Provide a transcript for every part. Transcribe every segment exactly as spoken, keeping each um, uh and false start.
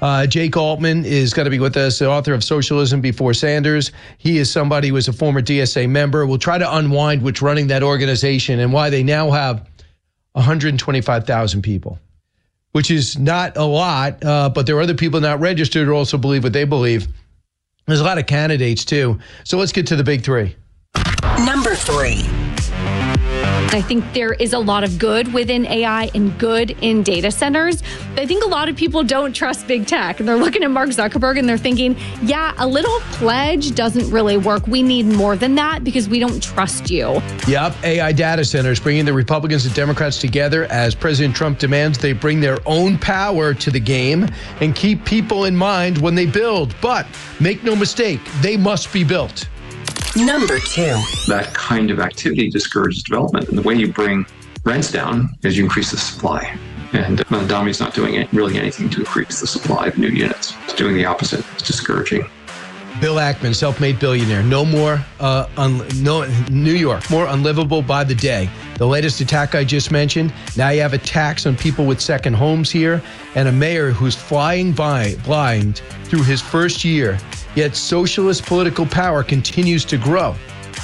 Uh, Jake Altman is going to be with us, the author of Socialism Before Sanders. He is somebody who was a former D S A member. We'll try to unwind what's running that organization and why they now have one hundred twenty-five thousand people, which is not a lot, uh, but there are other people not registered who also believe what they believe. There's a lot of candidates, too. So let's get to the big three. Number three. I think there is a lot of good within A I and good in data centers. But I think a lot of people don't trust big tech. And they're looking at Mark Zuckerberg and they're thinking, yeah, a little pledge doesn't really work. We need more than that because we don't trust you. Yep, A I data centers bringing the Republicans and Democrats together as President Trump demands they bring their own power to the game and keep people in mind when they build. But make no mistake, they must be built. Number two. That kind of activity discourages development. And the way you bring rents down is you increase the supply. And Adami's not doing it, really anything to increase the supply of new units. It's doing the opposite. It's discouraging. Bill Ackman, self-made billionaire. No more, uh, un- no New York, more unlivable by the day. The latest attack I just mentioned. Now you have attacks on people with second homes here, and a mayor who's flying by blind through his first year. Yet socialist political power continues to grow.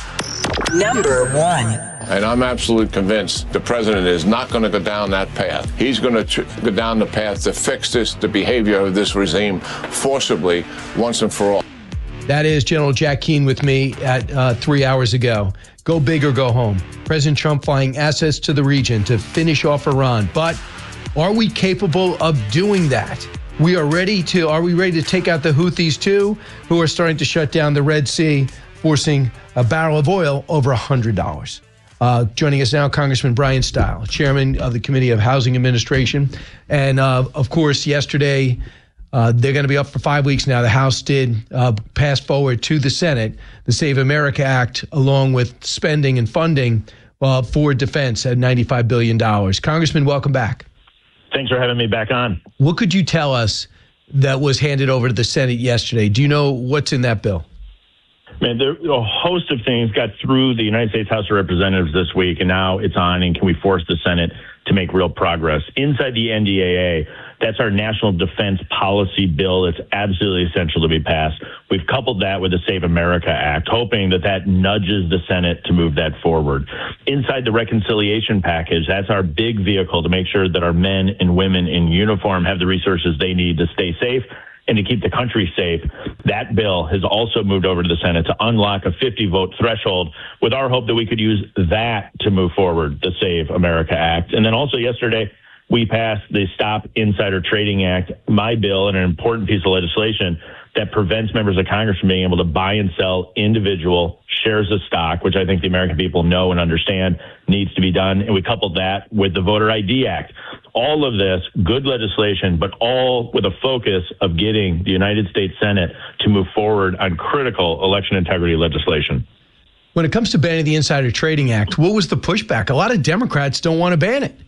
Number one. And I'm absolutely convinced the president is not going to go down that path. He's going to tr- go down the path to fix this, the behavior of this regime forcibly once and for all. That is General Jack Keane with me at uh, three hours ago. Go big or go home. President Trump flying assets to the region to finish off Iran. But are we capable of doing that? We are ready to, are we ready to take out the Houthis too, who are starting to shut down the Red Sea, forcing a barrel of oil over one hundred dollars. Uh, joining us now, Congressman Brian Stile, chairman of the Committee of Housing Administration. And uh, of course, yesterday, uh, they're going to be up for five weeks now. The House did uh, pass forward to the Senate the Save America Act, along with spending and funding uh, for defense at ninety-five billion dollars. Congressman, welcome back. Thanks for having me back on. What could you tell us that was handed over to the Senate yesterday? Do you know what's in that bill? Man, there a host of things got through the United States House of Representatives this week, and now it's on, and can we force the Senate to make real progress? Inside the N D A A, that's our National Defense Policy Bill. It's absolutely essential to be passed. We've coupled that with the Save America Act, hoping that that nudges the Senate to move that forward. Inside the reconciliation package, that's our big vehicle to make sure that our men and women in uniform have the resources they need to stay safe and to keep the country safe. That bill has also moved over to the Senate to unlock a fifty vote threshold with our hope that we could use that to move forward the Save America Act. And then also yesterday, we passed the Stop Insider Trading Act, my bill, and an important piece of legislation that prevents members of Congress from being able to buy and sell individual shares of stock, which I think the American people know and understand needs to be done. And we coupled that with the Voter I D Act. All of this, good legislation, but all with a focus of getting the United States Senate to move forward on critical election integrity legislation. When it comes to banning the Insider Trading Act, what was the pushback? A lot of Democrats don't want to ban it.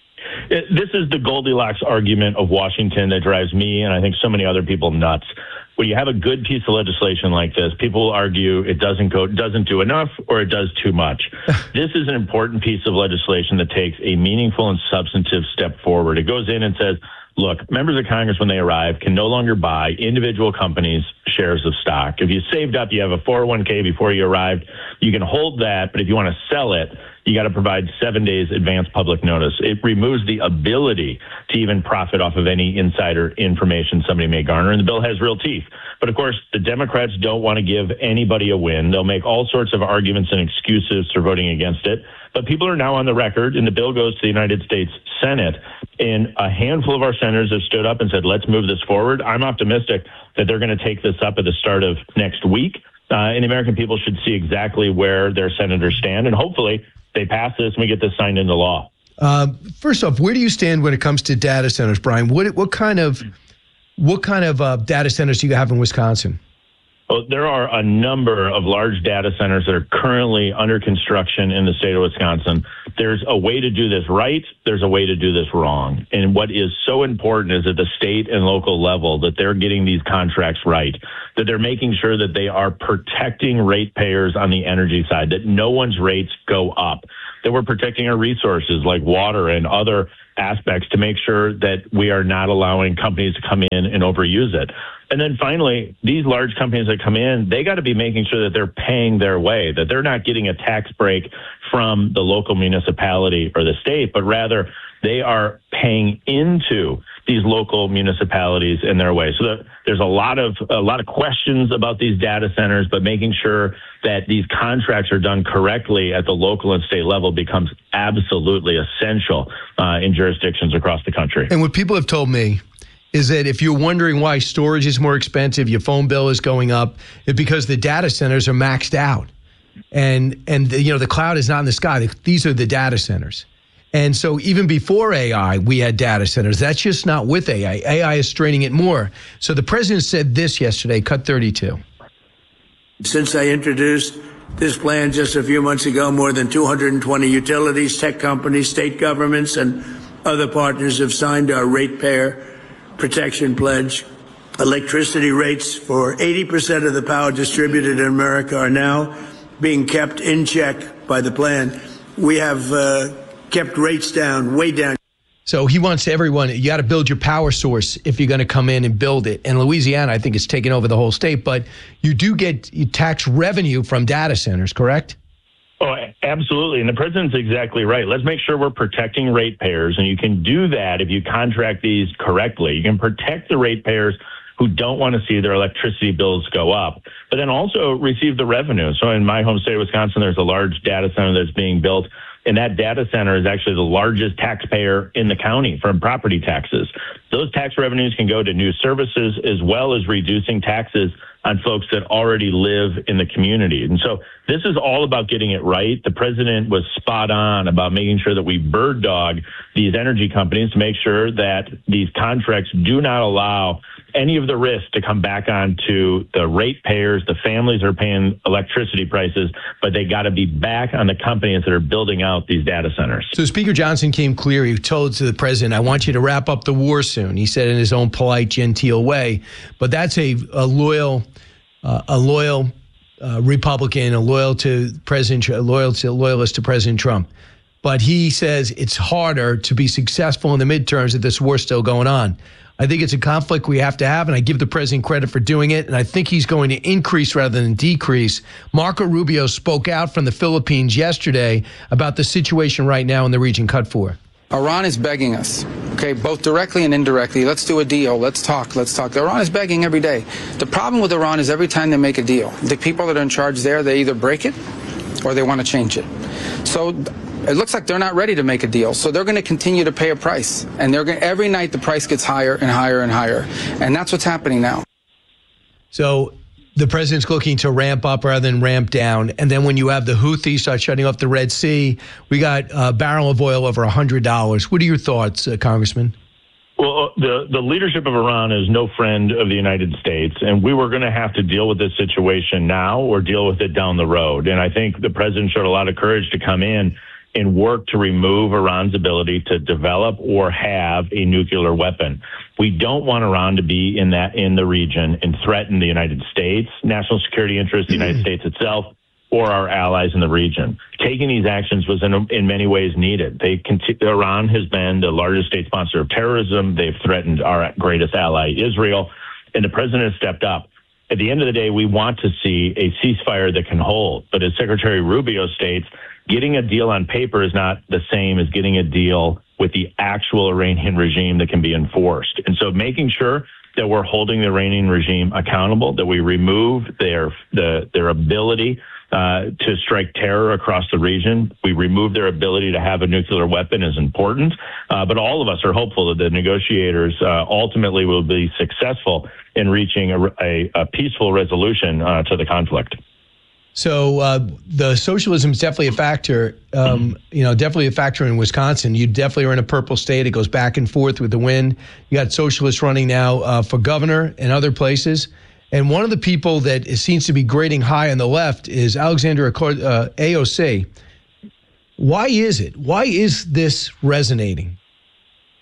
This is the Goldilocks argument of Washington that drives me and I think so many other people nuts. When you have a good piece of legislation like this, people will argue it doesn't go, doesn't do enough or it does too much. This is an important piece of legislation that takes a meaningful and substantive step forward. It goes in and says, look, members of Congress, when they arrive, can no longer buy individual companies' shares of stock. If you saved up, you have a four oh one k before you arrived, you can hold that, but if you want to sell it, you got to provide seven days advance public notice. It removes the ability to even profit off of any insider information somebody may garner, and the bill has real teeth. But of course, the Democrats don't want to give anybody a win. They'll make all sorts of arguments and excuses for voting against it. But people are now on the record, and the bill goes to the United States Senate, and a handful of our senators have stood up and said, let's move this forward. I'm optimistic that they're going to take this up at the start of next week, uh, and the American people should see exactly where their senators stand, and hopefully they pass this and we get this signed into law. Uh, first off, where do you stand when it comes to data centers, Brian? What what kind of what kind of uh, data centers do you have in Wisconsin? Well, there are a number of large data centers that are currently under construction in the state of Wisconsin. There's a way to do this right. There's a way to do this wrong. And what is so important is at the state and local level that they're getting these contracts right, that they're making sure that they are protecting ratepayers on the energy side, that no one's rates go up. that we're protecting our resources like water and other aspects to make sure that we are not allowing companies to come in and overuse it. And then finally, these large companies that come in, they got to be making sure that they're paying their way, that they're not getting a tax break from the local municipality or the state, but rather they are paying into these local municipalities in their way. So that there's a lot of a lot of questions about these data centers, but making sure that these contracts are done correctly at the local and state level becomes absolutely essential uh, in jurisdictions across the country. And what people have told me is that if you're wondering why storage is more expensive, your phone bill is going up, it's because the data centers are maxed out. And, and the, you know, the cloud is not in the sky. These are the data centers. And so even before A I, we had data centers. That's just not with A I. A I is straining it more. So the president said this yesterday, cut thirty-two. Since I introduced this plan just a few months ago, more than two hundred twenty utilities, tech companies, state governments, and other partners have signed our ratepayer protection pledge. Electricity rates for eighty percent of the power distributed in America are now being kept in check by the plan. We have uh, kept rates down, way down. So he wants everyone, you got to build your power source if you're going to come in and build it. And Louisiana, I think, is taking over the whole state. But you do get tax revenue from data centers, correct? Oh, absolutely. And the president's exactly right. Let's make sure we're protecting ratepayers. And you can do that if you contract these correctly. You can protect the ratepayers who don't want to see their electricity bills go up, but then also receive the revenue. So in my home state of Wisconsin, there's a large data center that's being built. And that data center is actually the largest taxpayer in the county from property taxes. Those tax revenues can go to new services as well as reducing taxes on folks that already live in the community. And so this is all about getting it right. The president was spot on about making sure that we bird dog these energy companies to make sure that these contracts do not allow any of the risk to come back onto the ratepayers. The families are paying electricity prices, but they got to be back on the companies that are building out these data centers. So Speaker Johnson came clear. He told to the president, I want you to wrap up the war soon. He said in his own polite, genteel way. But that's a, a loyal, uh, a loyal uh, Republican, a loyal to President, a loyal to, loyalist to President Trump. But he says it's harder to be successful in the midterms if this war's still going on. I think it's a conflict we have to have, and I give the president credit for doing it, and I think he's going to increase rather than decrease. Marco Rubio spoke out from the Philippines yesterday about the situation right now in the region. Cut four. Iran is begging us, okay, both directly and indirectly. Let's do a deal. Let's talk. Let's talk. Iran is begging every day. The problem with Iran is every time they make a deal, the people that are in charge there, they either break it or they want to change it. So it looks like they're not ready to make a deal, so they're going to continue to pay a price, and they're going every night the price gets higher and higher and higher, and that's what's happening now. So the president's looking to ramp up rather than ramp down, and then when you have the Houthis start shutting off the Red Sea, we got a barrel of oil over one hundred dollars. What are your thoughts, uh, Congressman? Well, the, the leadership of Iran is no friend of the United States, and we were going to have to deal with this situation now or deal with it down the road. And I think the president showed a lot of courage to come in and work to remove Iran's ability to develop or have a nuclear weapon. We don't want Iran to be in that in the region and threaten the United States, national security interests, the United States itself, or our allies in the region. Taking these actions was in, in many ways needed. They continue, Iran has been the largest state sponsor of terrorism. They've threatened our greatest ally, Israel, and the president has stepped up. At the end of the day, we want to see a ceasefire that can hold. But as Secretary Rubio states, getting a deal on paper is not the same as getting a deal with the actual Iranian regime that can be enforced. And so making sure that we're holding the Iranian regime accountable, that we remove their the, their ability uh, to strike terror across the region, we remove their ability to have a nuclear weapon is important. Uh, but all of us are hopeful that the negotiators uh, ultimately will be successful in reaching a, a, a peaceful resolution uh, to the conflict. So uh, the socialism is definitely a factor, um, you know, definitely a factor in Wisconsin. You definitely are in a purple state. It goes back and forth with the wind. You got socialists running now uh, for governor and other places. And one of the people that seems to be grading high on the left is Alexander uh, A O C. Why is it? Why is this resonating?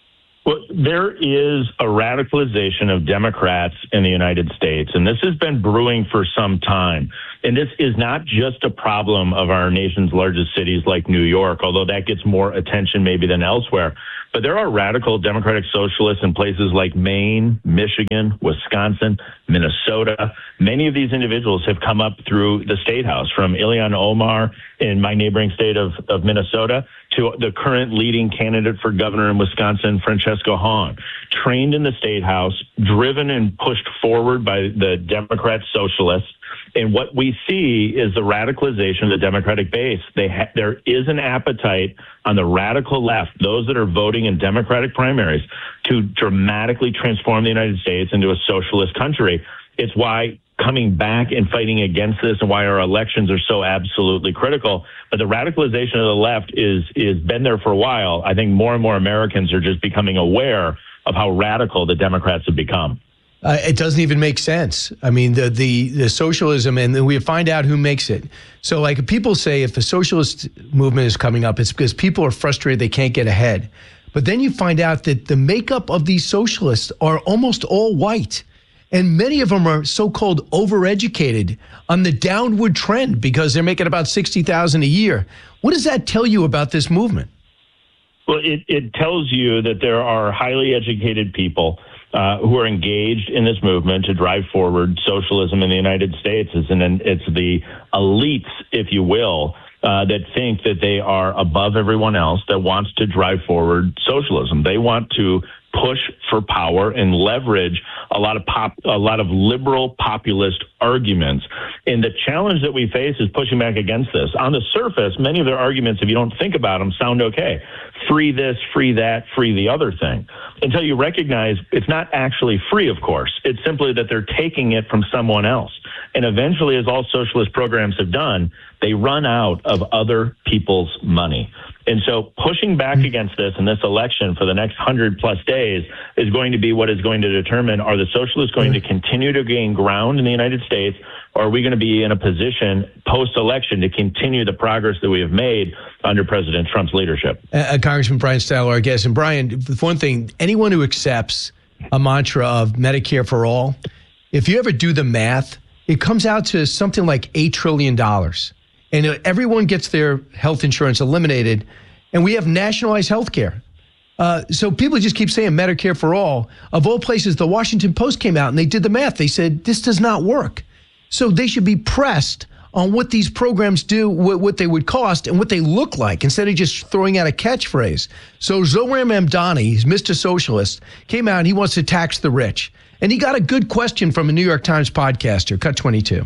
Well, there is a radicalization of Democrats in the United States, and this has been brewing for some time. And this is not just a problem of our nation's largest cities like New York, although that gets more attention maybe than elsewhere. But there are radical Democratic Socialists in places like Maine, Michigan, Wisconsin, Minnesota. Many of these individuals have come up through the state house, from Ilhan Omar in my neighboring state of, of Minnesota to the current leading candidate for governor in Wisconsin, Francesca Hahn, trained in the state house, driven and pushed forward by the Democrat Socialists. And what we see is the radicalization of the Democratic base. They ha- there is an appetite on the radical left, those that are voting in Democratic primaries, to dramatically transform the United States into a socialist country. It's why coming back and fighting against this and why our elections are so absolutely critical. But the radicalization of the left is is been there for a while. I think more and more Americans are just becoming aware of how radical the Democrats have become. Uh, it doesn't even make sense. I mean, the, the the socialism, and then we find out who makes it. So, like, people say if the socialist movement is coming up, it's because people are frustrated they can't get ahead. But then you find out that the makeup of these socialists are almost all white. And many of them are so-called overeducated, on the downward trend because they're making about sixty thousand dollars a year. What does that tell you about this movement? Well, it, it tells you that there are highly educated people uh, who are engaged in this movement to drive forward socialism in the United States. It's, an, it's the elites, if you will, uh, that think that they are above everyone else, that wants to drive forward socialism. They want to push for power and leverage a lot of pop, a lot of liberal populist arguments. And the challenge that we face is pushing back against this. On the surface, many of their arguments, if you don't think about them, sound okay. Free this, free that, free the other thing. Until you recognize it's not actually free, of course. It's simply that they're taking it from someone else. And eventually, as all socialist programs have done, they run out of other people's money. And so pushing back against this in this election for the next hundred plus days is going to be what is going to determine, are the socialists going to continue to gain ground in the United States, or are we going to be in a position post-election to continue the progress that we have made under President Trump's leadership? Uh, Congressman Brian Stahler, I guess. And Brian, one thing, anyone who accepts a mantra of Medicare for all, if you ever do the math, it comes out to something like eight trillion dollars. And everyone gets their health insurance eliminated, and we have nationalized health care. Uh, so people just keep saying Medicare for all. Of all places, the Washington Post came out and they did the math. They said this does not work. So they should be pressed on what these programs do, what, what they would cost, and what they look like, instead of just throwing out a catchphrase. So Zohran Mamdani, Mister Socialist, came out and he wants to tax the rich. And he got a good question from a New York Times podcaster, Cut twenty-two.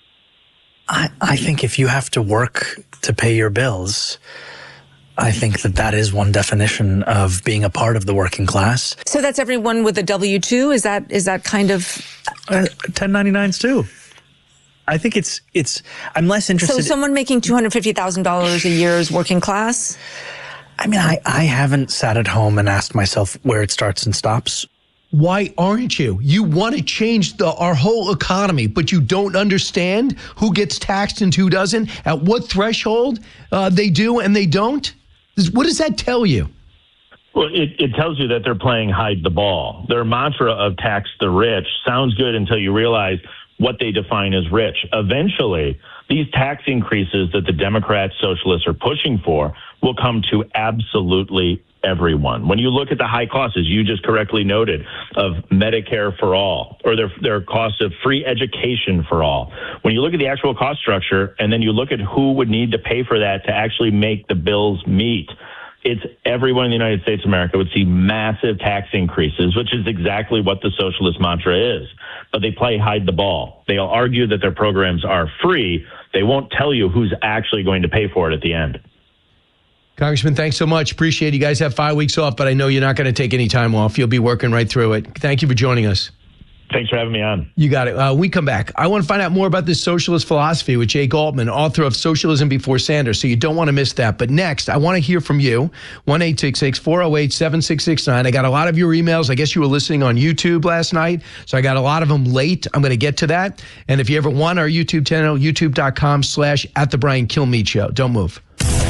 I, I think if you have to work to pay your bills, I think that that is one definition of being a part of the working class. So that's everyone with a W two? Is that is that kind of... Uh, ten ninety-nines too. I think it's, it's, I'm less interested... So someone making two hundred fifty thousand dollars a year is working class? I mean, I, I haven't sat at home and asked myself where it starts and stops. Why aren't you? You want to change the, our whole economy, but you don't understand who gets taxed and who doesn't, at what threshold uh, they do and they don't? What does that tell you? Well, it, it tells you that they're playing hide the ball. Their mantra of tax the rich sounds good until you realize what they define as rich. Eventually, these tax increases that the Democrats, socialists are pushing for will come to absolutely everyone. When you look at the high costs, as you just correctly noted, of Medicare for all, or their their cost of free education for all, when you look at the actual cost structure and then you look at who would need to pay for that to actually make the bills meet, it's everyone in the United States of America would see massive tax increases, which is exactly what the socialist mantra is. But they play hide the ball. They'll argue that their programs are free. They won't tell you who's actually going to pay for it at the end. Congressman, thanks so much. Appreciate it. You guys have five weeks off, but I know you're not going to take any time off. You'll be working right through it. Thank you for joining us. Thanks for having me on. You got it. Uh, we come back. I want to find out more about this socialist philosophy with Jake Altman, author of Socialism Before Sanders, so you don't want to miss that. But next, I want to hear from you, one eight six six, four oh eight, seven six six nine. I got a lot of your emails. I guess you were listening on YouTube last night, so I got a lot of them late. I'm going to get to that. And if you ever want our YouTube channel, youtube.com slash at the Brian Kilmeade Show. Don't move.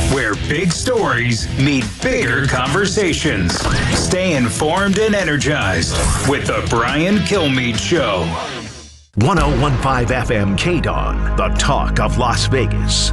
where big stories meet bigger conversations. Stay informed and energized with the Brian Kilmeade Show. one oh one point five F M K D O N, the talk of Las Vegas.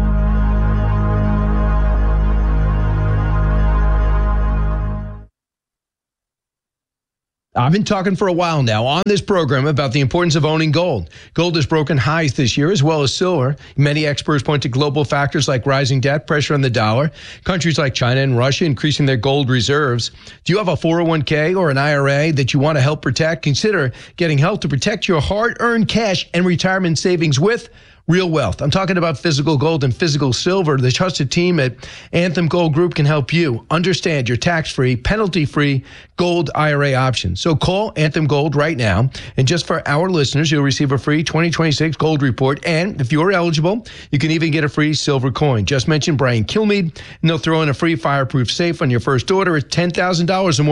I've been talking for a while now on this program about the importance of owning gold. Gold has broken highs this year, as well as silver. Many experts point to global factors like rising debt, pressure on the dollar, countries like China and Russia increasing their gold reserves. Do you have a four oh one k or an I R A that you want to help protect? Consider getting help to protect your hard-earned cash and retirement savings with Real Wealth. I'm talking about physical gold and physical silver. The trusted team at Anthem Gold Group can help you understand your tax-free, penalty-free gold I R A options. So call Anthem Gold right now. And just for our listeners, you'll receive a free twenty twenty-six gold report. And if you're eligible, you can even get a free silver coin. Just mention Brian Kilmeade, and they'll throw in a free fireproof safe on your first order at ten thousand dollars or more.